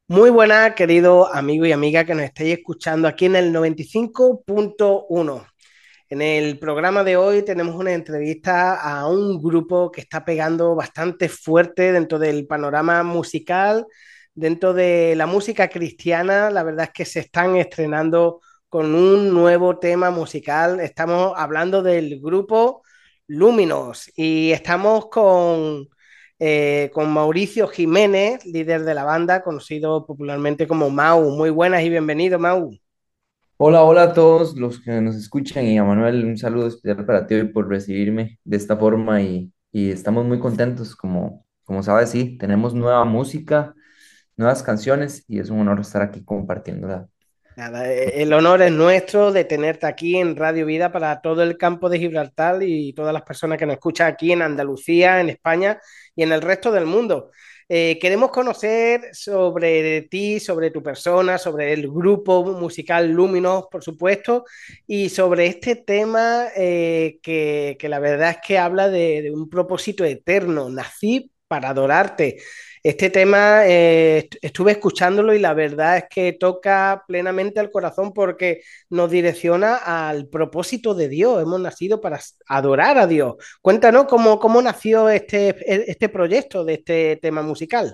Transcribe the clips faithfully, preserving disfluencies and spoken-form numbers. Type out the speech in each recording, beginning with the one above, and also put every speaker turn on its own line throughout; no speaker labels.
Muy buenas, querido amigo y amiga que nos estáis escuchando aquí en el noventa y cinco punto uno. En el programa de hoy tenemos una entrevista a un grupo que está pegando bastante fuerte dentro del panorama musical, dentro de la música cristiana. La verdad es que se están estrenando con un nuevo tema musical. Estamos hablando del grupo Luminos y estamos con, eh, con Mauricio Jiménez, líder de la banda, conocido popularmente como Mau. Muy buenas y bienvenido, Mau.
Hola, hola a todos los que nos escuchan y a Manuel un saludo especial para ti hoy por recibirme de esta forma y, y estamos muy contentos, como, como sabes, sí, tenemos nueva música, nuevas canciones y es un honor estar aquí compartiéndola.
Nada, eh, el honor es nuestro de tenerte aquí en Radio Vida para todo el campo de Gibraltar y todas las personas que nos escuchan aquí en Andalucía, en España y en el resto del mundo. Eh, queremos conocer sobre ti, sobre tu persona, sobre el grupo musical Luminos, por supuesto, y sobre este tema eh, que, que la verdad es que habla de, de un propósito eterno. Nací para adorarte. Este tema eh, est- estuve escuchándolo y la verdad es que toca plenamente al corazón porque nos direcciona al propósito de Dios. Hemos nacido para s- adorar a Dios. Cuéntanos cómo, cómo nació este, e- este proyecto de este tema musical.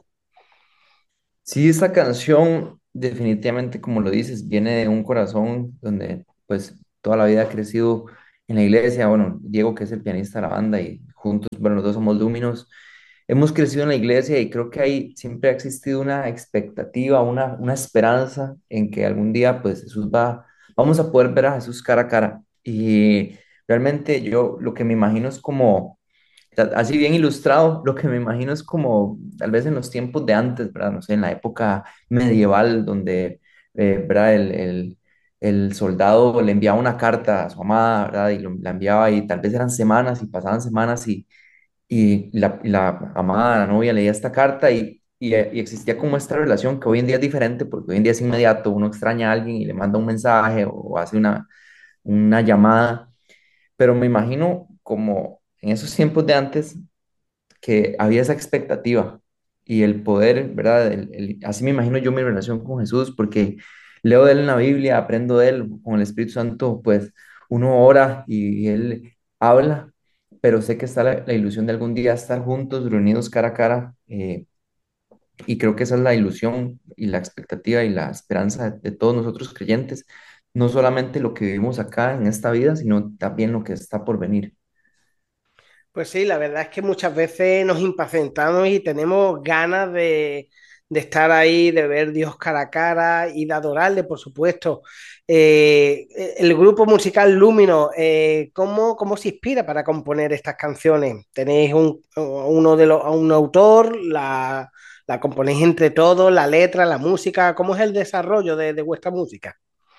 Sí, esta canción definitivamente, como lo dices, viene de un corazón donde pues toda la vida he crecido en la iglesia. Bueno, Diego, que es el pianista de la banda, y juntos, bueno, los dos somos Lúminos. Hemos crecido en la iglesia y creo que ahí siempre ha existido una expectativa, una, una esperanza en que algún día pues Jesús va, vamos a poder ver a Jesús cara a cara. Y realmente yo lo que me imagino es como sea, así bien ilustrado, lo que me imagino es como tal vez en los tiempos de antes, ¿verdad? No sé, en la época medieval, donde, eh, ¿verdad? El, el, el soldado le enviaba una carta a su amada, ¿verdad? Y lo- la enviaba y tal vez eran semanas y pasaban semanas y, y la, la amada, la novia leía esta carta y, y, eh, y existía como esta relación que hoy en día es diferente porque hoy en día es inmediato, uno extraña a alguien y le manda un mensaje o hace una, una llamada, pero me imagino como en esos tiempos de antes que había esa expectativa y el poder, ¿verdad? El- el- así me imagino yo mi relación con Jesús, porque leo de él en la Biblia, aprendo de él, con el Espíritu Santo, pues uno ora y, él habla, pero sé que está la, la ilusión de algún día estar juntos, reunidos cara a cara, eh, y creo que esa es la ilusión y la expectativa y la esperanza de, de todos nosotros creyentes, no solamente lo que vivimos acá en esta vida, sino también lo que está por venir.
Pues sí, la verdad es que muchas veces nos impacientamos y tenemos ganas de, de estar ahí, de ver Dios cara a cara y de adorarle, por supuesto. Eh, el grupo musical Lumino, eh, ¿cómo, cómo se inspira para componer estas canciones? ¿Tenéis un, uno de los, un autor? La, ¿La componéis entre todos? ¿La letra, la música? ¿Cómo es el desarrollo de, de vuestra música?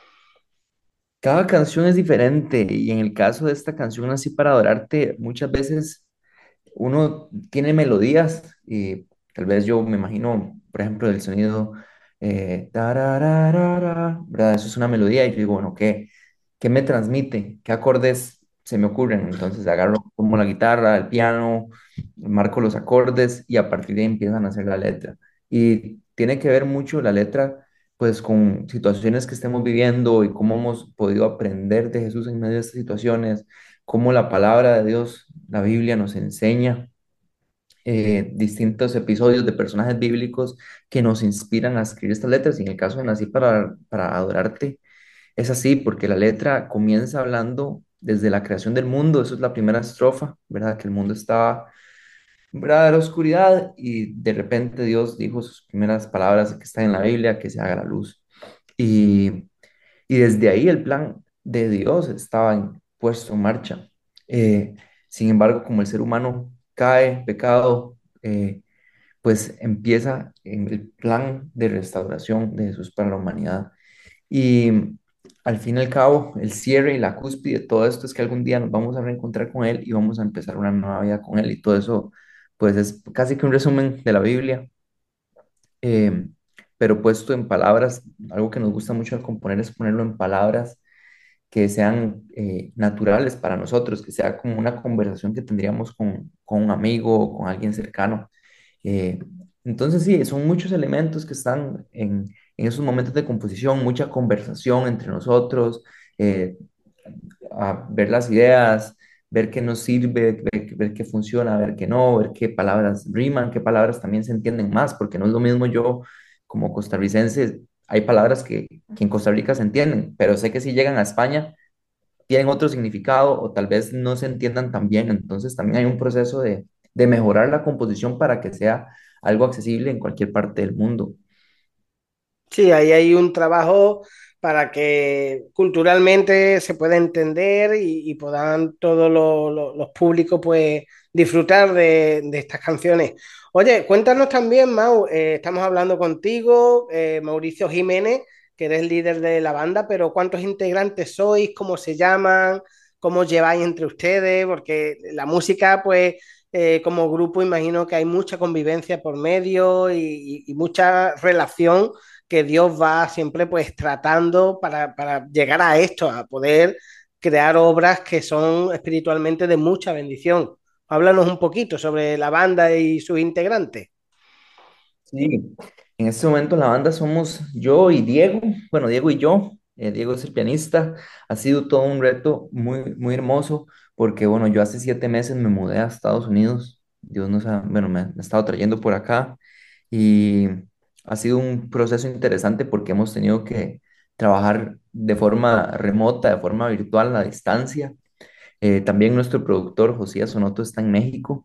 Cada canción es diferente y en el caso de esta canción Así para adorarte, muchas veces uno tiene melodías y tal vez yo me imagino, por ejemplo, el sonido, eh, tarararara, ¿verdad? Eso es una melodía y yo digo, bueno, ¿qué, qué me transmite? ¿Qué acordes se me ocurren? Entonces agarro como la guitarra, el piano, marco los acordes y a partir de ahí empiezan a hacer la letra. Y tiene que ver mucho la letra pues con situaciones que estemos viviendo y cómo hemos podido aprender de Jesús en medio de estas situaciones, cómo la palabra de Dios, la Biblia nos enseña eh, distintos episodios de personajes bíblicos que nos inspiran a escribir estas letras. Y en el caso de Nací para, para adorarte, es así, porque la letra comienza hablando desde la creación del mundo, eso es la primera estrofa, ¿verdad? Que el mundo estaba en verdadera oscuridad y de repente Dios dijo sus primeras palabras que están en la Biblia, que se haga la luz. Y, y desde ahí el plan de Dios estaba en- puesto en marcha. Eh, Sin embargo, como el ser humano cae, pecado, eh, pues empieza en el plan de restauración de Jesús para la humanidad. Y al fin y al cabo, el cierre y la cúspide de todo esto es que algún día nos vamos a reencontrar con Él y vamos a empezar una nueva vida con Él. Y todo eso, pues es casi que un resumen de la Biblia, eh, pero puesto en palabras. Algo que nos gusta mucho al componer es ponerlo en palabras que sean eh, naturales para nosotros, que sea como una conversación que tendríamos con, con un amigo o con alguien cercano. Eh, Entonces sí, son muchos elementos que están en, en esos momentos de composición, mucha conversación entre nosotros, eh, a ver las ideas, ver qué nos sirve, ver, ver qué funciona, ver qué no, ver qué palabras riman, qué palabras también se entienden más, porque no es lo mismo yo como costarricense, hay palabras que, que en Costa Rica se entienden, pero sé que si llegan a España tienen otro significado o tal vez no se entiendan tan bien, entonces también hay un proceso de, de mejorar la composición para que sea algo accesible en cualquier parte del mundo.
Sí, ahí hay un trabajo para que culturalmente se pueda entender y, y puedan todos los, los- los públicos pues disfrutar de, de estas canciones. Oye, cuéntanos también, Mau, eh, estamos hablando contigo, eh, Mauricio Jiménez, que eres líder de la banda, pero ¿cuántos integrantes sois? ¿Cómo se llaman? ¿Cómo os lleváis entre ustedes? Porque la música, pues, eh, como grupo, imagino que hay mucha convivencia por medio y y- y mucha relación que Dios va siempre pues tratando para, para llegar a esto, a poder crear obras que son espiritualmente de mucha bendición. Háblanos un poquito sobre la banda y sus integrantes.
Sí, en este momento la banda somos yo y Diego, bueno, Diego y yo, eh, Diego es el pianista, ha sido todo un reto muy, muy hermoso porque, bueno, yo hace siete meses me mudé a Estados Unidos, Dios nos ha, bueno, me ha me ha estado trayendo por acá y ha sido un proceso interesante porque hemos tenido que trabajar de forma remota, de forma virtual, a la distancia. Eh, también nuestro productor, Josías Sonoto, está en México